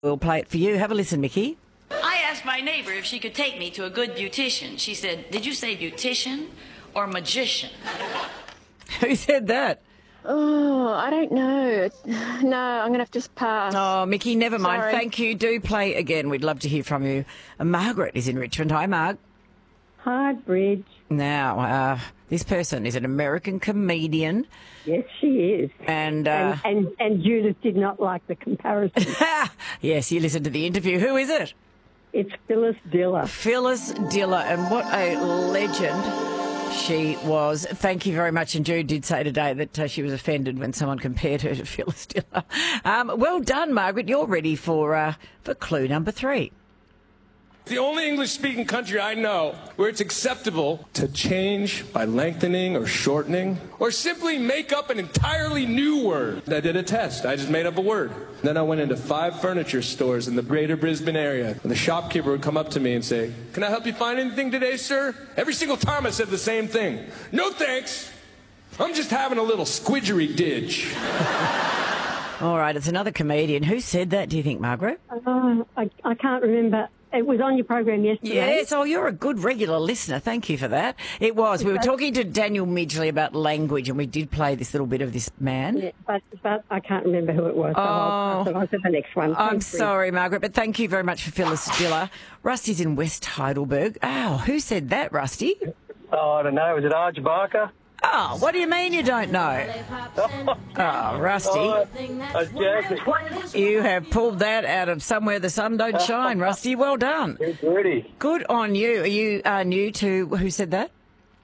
We'll play it for you. Have a listen, Mickey. I asked my neighbour if she could take me to a good beautician. She said, "Did you say beautician or magician?" Who said that? Oh, I don't know. No, I'm going to have to just pass. Oh, Mickey, never mind. Sorry. Thank you. Do play again. We'd love to hear from you. Margaret is in Richmond. Hi, Marg. Hi, Bridge. Now, this person is an American comedian. Yes, she is. And Judith did not like the comparison. yes, you listened to the interview. Who is it? It's Phyllis Diller. Phyllis Diller, and what a legend she was. Thank you very much. And Jude did say today that she was offended when someone compared her to Phyllis Diller. Well done, Margaret. You're ready for clue number 3. The only English-speaking country I know where it's acceptable to change by lengthening or shortening or simply make up an entirely new word. I did a test. I just made up a word. Then I went into 5 furniture stores in the greater Brisbane area. And the shopkeeper would come up to me and say, "Can I help you find anything today, sir?" Every single time I said the same thing. "No thanks. I'm just having a little squidgery-didge." All right, it's another comedian. Who said that, do you think, Margaret? I can't remember. It was on your program yesterday. Yes, oh, you're a good regular listener. Thank you for that. It was. We were talking to Daniel Midgley about language, and we did play this little bit of this man. Yeah, but I can't remember who it was. So I'll to the next one. I'm sorry, Margaret, but thank you very much for Phyllis Diller. Rusty's in West Heidelberg. Oh, who said that, Rusty? Oh, I don't know. Was it Arj Barker? Oh, what do you mean you don't know? Oh, Rusty. You have pulled that out of somewhere the sun don't shine, Rusty. Well done. Good on you. Are you new to who said that?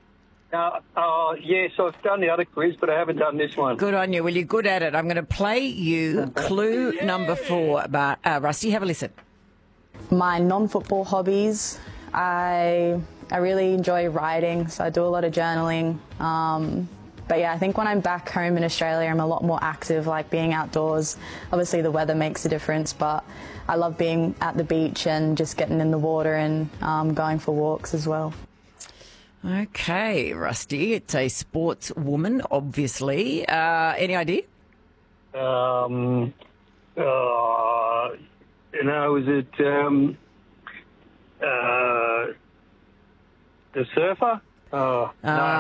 Yes, I've done the other quiz, but I haven't done this one. Good on you. Well, you're good at it. I'm going to play you clue number 4. But Rusty, have a listen. My non-football hobbies, I really enjoy writing, so I do a lot of journaling. But yeah, I think when I'm back home in Australia, I'm a lot more active, like being outdoors. Obviously the weather makes a difference, but I love being at the beach and just getting in the water and going for walks as well. Okay, Rusty, it's a sportswoman, obviously. Any idea? Was it the surfer? No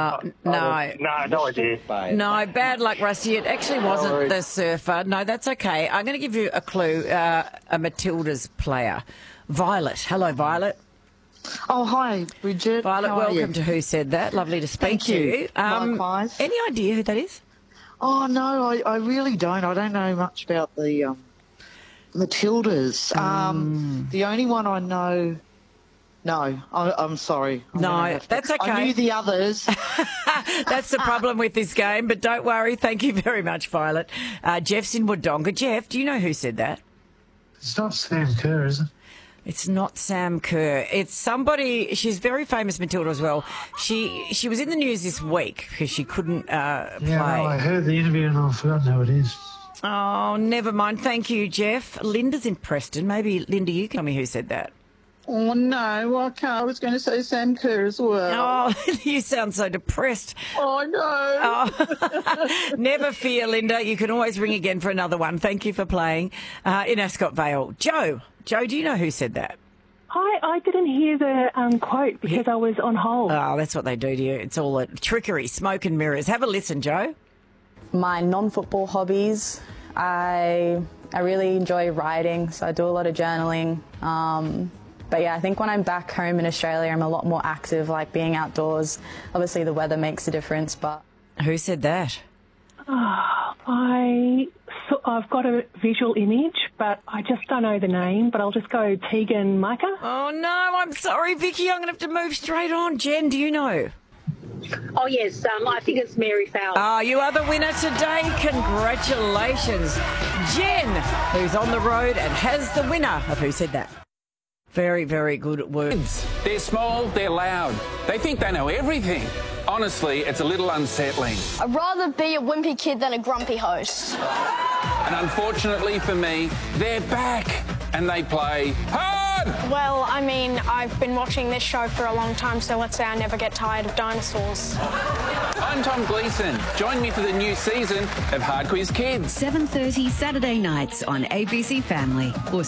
idea. No, bad luck, Rusty. It actually wasn't the surfer. No, that's okay. I'm going to give you a clue. A Matildas player. Violet. Hello, Violet. Oh, hi, Bridget. Violet, welcome to Who Said That. Lovely to speak to you. Likewise. Any idea who that is? Oh, no, I really don't. I don't know much about the Matildas. The only one I know... No, I'm sorry. That's okay. I knew the others. That's the problem with this game, but don't worry. Thank you very much, Violet. Jeff's in Wodonga. Jeff, do you know who said that? It's not Sam Kerr, is it? It's not Sam Kerr. It's somebody. She's very famous, Matilda, as well. She was in the news this week because she couldn't play. Yeah, I heard the interview and I've forgotten who it is. Oh, never mind. Thank you, Jeff. Linda's in Preston. Maybe, Linda, you can tell me who said that. Oh, no, I can't. I was going to say Sam Kerr as well. Oh, you sound so depressed. Oh, no. Oh. Never fear, Linda. You can always ring again for another one. Thank you for playing in Ascot Vale. Joe, do you know who said that? I didn't hear the quote because I was on hold. Oh, that's what they do to you. It's all a trickery, smoke and mirrors. Have a listen, Joe. My non-football hobbies, I really enjoy writing, so I do a lot of journaling. But yeah, I think when I'm back home in Australia, I'm a lot more active, like being outdoors. Obviously the weather makes a difference, but... Who said that? I've got a visual image, but I just don't know the name, but I'll just go Tegan Micah. Oh, no, I'm sorry, Vicky. I'm going to have to move straight on. Jen, do you know? Oh, yes, I think it's Mary Fowler. Oh, you are the winner today. Congratulations. Jen, who's on the road and has the winner of Who Said That. Very, very good words. They're small, they're loud. They think they know everything. Honestly, it's a little unsettling. I'd rather be a wimpy kid than a grumpy host. And unfortunately for me, they're back and they play hard! Well, I mean, I've been watching this show for a long time, so let's say I never get tired of dinosaurs. I'm Tom Gleeson. Join me for the new season of Hard Quiz Kids. 7:30 Saturday nights on ABC Family. Or